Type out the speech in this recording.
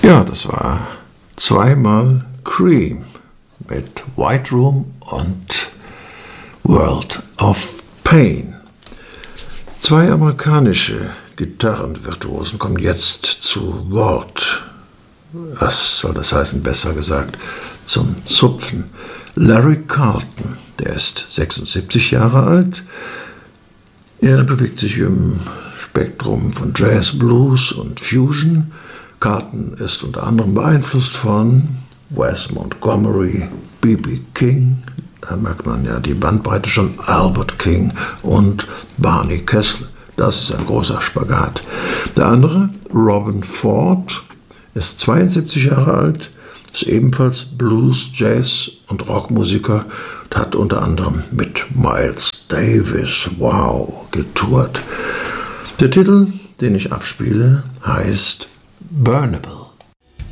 Ja, das war zweimal Cream mit White Room und World of Pain. Zwei amerikanische Gitarrenvirtuosen kommen jetzt zu Wort. Was soll das heißen? Besser gesagt, zum Zupfen. Larry Carlton, der ist 76 Jahre alt. Er bewegt sich im Spektrum von Jazz, Blues und Fusion. Carlton ist unter anderem beeinflusst von Wes Montgomery, B.B. King, da merkt man ja die Bandbreite schon, Albert King und Barney Kessel. Das ist ein großer Spagat. Der andere, Robben Ford, ist 72 Jahre alt, ist ebenfalls Blues, Jazz und Rockmusiker und hat unter anderem mit Miles Davis, getourt. Der Titel, den ich abspiele, heißt Burnable.